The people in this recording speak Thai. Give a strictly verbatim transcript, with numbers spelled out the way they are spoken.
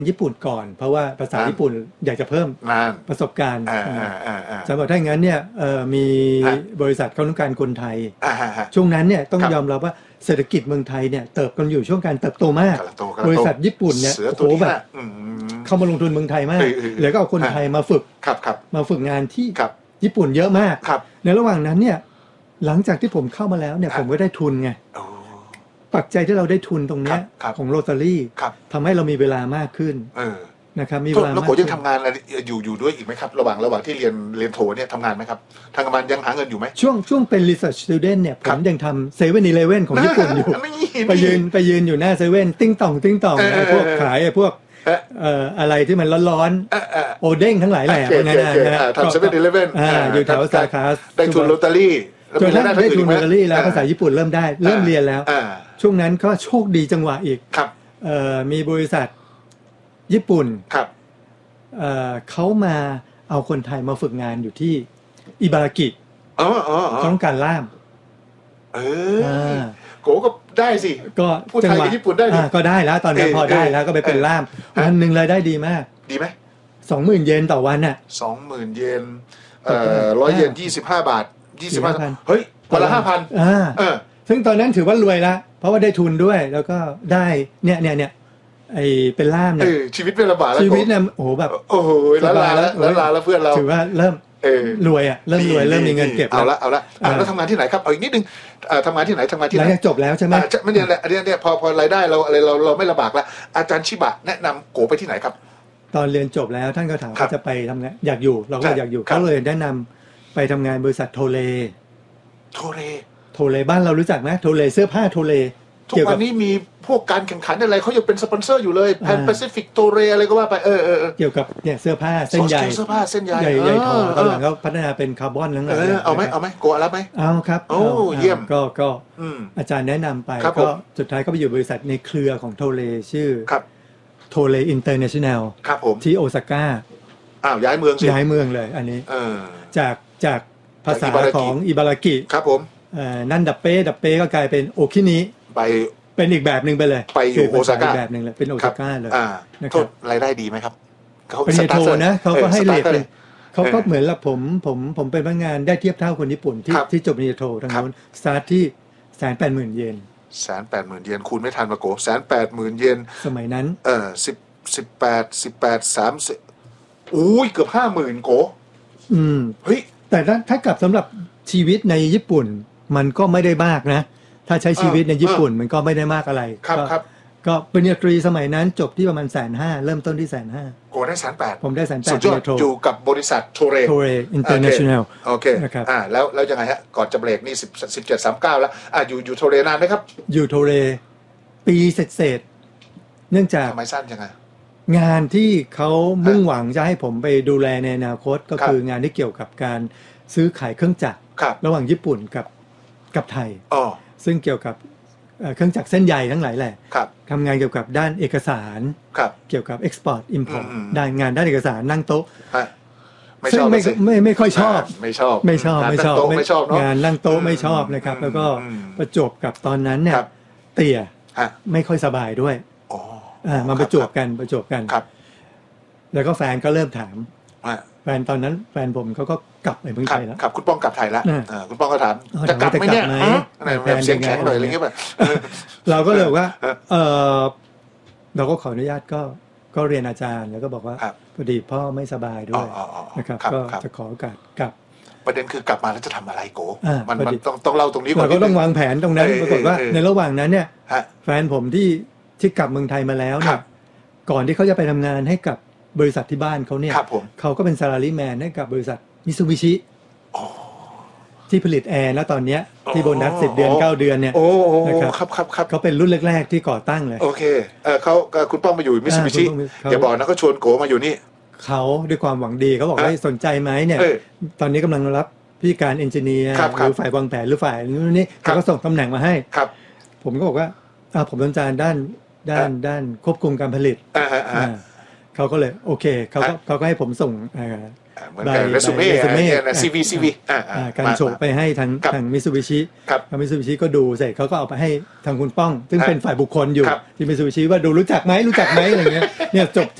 ญี่ปุ่นก่อนเพราะว่าภาษาญี่ปุ่นอยากจะเพิ่มประสบการณ์สำหรับถ้าอย่างนั้นเนี่ยมีบริษัทเขาต้องการคนไทยช่วงนั้นเนี่ยต้องยอมรับว่าเศรษฐกิจเมืองไทยเนี่ยเติบกันอยู่ช่วงการเติบโตมากบริษัทญี่ปุ่นเนี่ยโอ้โหแบบเข้ามาลงทุนเมืองไทยมากแล้วก็เอาคนไทยมาฝึกมาฝึกงานที่ญี่ปุ่นเยอะมากในระหว่างนั้นเนี่ยหลังจากที่ผมเข้ามาแล้วเนี่ยผมก็ได้ทุนไงปัจจัยที่เราได้ทุนตรงนี้ของโรตารี่ทำให้เรามีเวลามากขึ้นนะครับมีเวลามากแล้วโกยังทำงานอะไรอยู่อยู่ด้วยอีกไหมครับระหว่างระหว่างที่เรียนเรียนโทเนี่ยทำงานไหมครับทางการยังหาเงินอยู่ไหมช่วงช่วงเป็น research student เนี่ยผมยังทำเซเว่นอีเลฟเว่นของญี่ปุ่นอยู่ไปยืนไปยืนอยู่หน้าเซเว่นติ้งต่องติ้งต่องไอ้พวกขายไอ้พวกอะไรที่มันร้อนๆโอเด้งทั้งหลายแหล่นั่นนะทำเซเว่นอีเลฟเว่นอยู่แถวสาขาได้ทุนโรตารี่จนได้ทุนโรตารี่แล้วภาษาญี่ปุ่นเริ่มได้เริ่มเรียนแล้วช่วงนั้นก็โชคดีจังหวะอีกมีบริษัทญี่ปุ่นเอ่อเขามาเอาคนไทยมาฝึกงานอยู่ที่อิบารากิอ๋ออ๋อต้องการล่ามเออโกก็ได้สิก็พูดไทยกับญี่ปุ่นได้ก็ได้แล้วตอนนั้นพอได้แล้วก็ไปเป็นล่ามวันหนึ่งรายได้ดีมากดีไหมสองหมื่นเยนต่อวันน่ะสองหมื่นเยนเอ่อร้อยเยนยี่สิบห้าบาทยี่สิบห้าเฮ้ยวันละห้าพันอ่าเออซึ่งตอนนั้นถือว่ารวยละเพราะว่าได้ทุนด้วยแล้วก็ได้เนี่ยเนี่ยเนี่ยไอเป็นล่ามเนี่ยชีวิตเป็นลำบากแล้วชีวิตเนี่ยโอ้โหแบบโอ้โหละลาแล้วละลาแล้วเพื่อนเราถือว่าเริ่มรวยอ่ะเริ่มรวยเริ่มมีเงินเก็บเอาละเอาละแล้วทำงานที่ไหนครับเอาอีกนิดนึงทำงานที่ไหนทำงานที่ไหนจบแล้วใช่ไหมไม่เนี่ยอันนี้เนี่ยพอพอรายได้เราอะไรเราเราไม่ลำบากแล้วอาจารย์ชิบะแนะนำโกไปที่ไหนครับตอนเรียนจบแล้วท่านก็ถามว่าจะไปทำงานอยากอยู่เราก็อยากอยู่เขาเลยแนะนำไปทำงานบริษัทโทเลโทเลโทเลบ้านเรารู้จักไหมโทเลเสื้อผ้าโทเลทุกวันนี้มีพวกการแข่งขันอะไรเขายังเป็นสปอนเซอร์อยู่เลยแพนแปซิฟิกโทเรอะไรก็ว่าไปเออเออเกี่ยวกับเนี่ยเสื้อผ้าเส้นใหญ่เสื้อผ้าเส้นใหญ่ใหญ่ใหญ่ทอตอนหลังเขาพัฒนาเป็นคาร์บอนแล้วไงเอาไหมเอาไหมโกรับไหมเอาครับโอ้เยี่ยมก็ก็อาจารย์แนะนำไปก็สุดท้ายก็ไปอยู่บริษัทในเครือของโทเลชื่อโทเลอินเตอร์เนชั่นแนลที่โอซาก้าอ้าวย้ายเมืองสิย้ายเมืองเลยอันนี้จากจากภาษาของอิบารากิครับผมนั่นดับเป้ดับเป้ก็กลายเป็นโอคินิไปเป็นอีกแบบหนึ่งไปเลยไปอยู่โอซาก้าแบบหนึ่งเลยเป็นโอซาก้าเลยนะครับรายได้ดีไหมครับเขาเป็นโทนะเขาก็ให้เรทเลยเขาก็เหมือนกับผมผมผมเป็นพนักงานได้เทียบเท่าคนญี่ปุ่นที่ที่จบปริญญาโททางโน้นสตาร์ทที่แสนแปดหมื่นเยนแสนแปดหมื่นเยนคูณไม่ทันมาโกแสนแปดหมื่นเยนสมัยนั้นเออสิบสิบแปดสิบแปดสามสิบอุ้ยเกือบห้าหมื่นโกอืมเฮ้ยแต่ถ้าถ้ากลับสำหรับชีวิตในญี่ปุ่นมันก็ไม่ได้มากนะถ้าใช้ชีวิตในญี่ปุ่นมันก็ไม่ได้มากอะไรครับครับก็ปริญญาตรีสมัยนั้นจบที่ประมาณแสนห้าเริ่มต้นที่แสนห้าโกได้แสนแปดผมได้แสนแปดอยู่กับบริษัทโทเรโทเรอินเตอร์เนชั่นแนลโอเคนะครับอ่าแล้วแล้วยังไงฮะก่อนจะเบรกนี่สิบสิบเจ็ดสามเก้าแล้วอ่าอยู่อยู่โทเรนานไหมครับอยู่โทเรปีเศษเนื่องจากทำไมสั้นยังไงงานที่เขามุ่งหวังจะให้ผมไปดูแลในอนาคตก็คืองานที่เกี่ยวกับการซื้อขายเครื่องจักรระหว่างญี่ปุ่นกับกับไทยซึ่งเกี่ยวกับเครื่องจักรเส้นใยทั้งหลายแหละทำงานเกี่ยวกับด้านเอกสารเกี่ยวกับ export import ด้านงานด้านเอกสารนั่งโต๊ะซึ่งไม่ไม่ไม่ค่อยชอบไม่ชอบไม่ชอบไม่ชอบไม่ชอบงานนั่งโต๊ะไม่ชอบนะครับแล้วก็ประจวบกับตอนนั้นเนี่ยเตี่ยไม่ค่อยสบายด้วยอ่ามาประจวบกันประจวบกันแล้วก็แฟนก็เริ่มถามแฟนตอนนั้นแฟนผมเขาก็กลับไปเมืองไทยแล้วครับคุณป้องกลับไทยแล้วคุณป้องก็ถามจะกลับไหมเนี่ยแฟนเสียงแข็งหน่อยอะไรเงี้ยแบบเราก็เลยว่าเออเราก็ขออนุญาตก็ก็เรียนอาจารย์แล้วก็บอกว่าพอดีพ่อไม่สบายด้วยนะครับก็จะขอโอกาสกลับประเด็นคือกลับมาแล้วจะทำอะไรโกมันมันต้องต้องเล่าตรงนี้ก่อนเราก็ต้องวางแผนตรงนั้นปรากฏว่าในระหว่างนั้นเนี่ยแฟนผมที่ที่กลับเมืองไทยมาแล้วเนี่ยก่อนที่เขาจะไปทำงานให้กับบริษัทที่บ้านเขาเนี่ยเขาก็เป็นซาลารีแมนให้กับบริษัทมิตซูบิชิที่ผลิตแอร์แล้วตอนนี้ที่โบนัสสิบเดือนเก้าเดือนเนี่ยนะครับครับครับครับเขาเป็นรุ่นแรกๆที่ก่อตั้งเลยโอเคเออเขาคุณป้องมาอยู่มิตซูบิชิอย่าบอกนะก็ชวนโกมาอยู่นี่เขาด้วยความหวังดีเขาบอกว่าสนใจไหมเนี่ยตอนนี้กำลังรับพี่การเอนจิเนียร์หรือฝ่ายวางแผนหรือฝ่ายนู้นนี่เขาก็ส่งตำแหน่งมาให้ผมก็บอกว่าผมสนใจด้านด้านด้านควบคุมการผลิตเขาก็เลยโอเคเขาก็เขาก็ให้ผมส่งเอ่อเหมือนกับเรซูเม่เนี่ยซีวีซีวีการส่งไปให้ทางทางมิตซูบิชิทางมิตซูบิชิก็ดูเสร็จเขาก็เอาไปให้ทางคุณป้องซึ่งเป็นฝ่ายบุคคลอยู่ที่มิตซูบิชิว่าดูรู้จักไหมรู้จักไหมอะไรเงี้ยเนี่ยจบ